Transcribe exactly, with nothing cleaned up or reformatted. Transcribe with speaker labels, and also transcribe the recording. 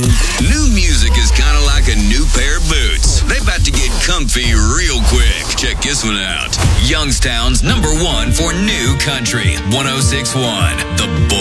Speaker 1: New music is kind of like a new pair of boots. They about to get comfy real quick. Check this one out. Youngstown's number one for new country. one oh six point one, The Bull.